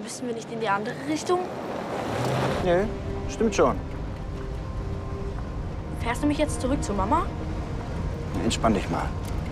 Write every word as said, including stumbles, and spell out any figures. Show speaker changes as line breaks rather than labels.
müssen wir nicht in die andere Richtung?
Nee, stimmt schon.
Fährst du mich jetzt zurück zu Mama?
Entspann dich mal.